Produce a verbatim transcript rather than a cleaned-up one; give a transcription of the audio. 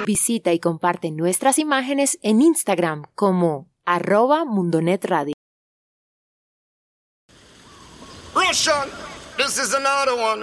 Visita y comparte nuestras imágenes en Instagram como arroba Mundonet Radio. Russian, this is another one.